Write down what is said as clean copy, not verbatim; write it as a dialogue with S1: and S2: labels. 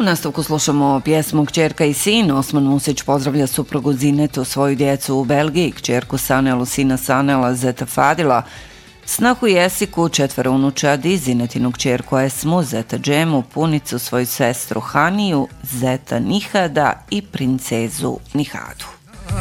S1: nastavku slušamo pjesmu Kćerka i sin. Osman Musić pozdravlja suprugu Zinetu, svoju djecu u Belgiji, kćerku Sanelu, sina Sanela, zeta Fadila, snahu Jesiku, 4 unučadi, Zinetinu kćerku Esmu, zeta Džemu, punicu, svoju sestru Haniju, zeta Nihada i princezu Nihadu.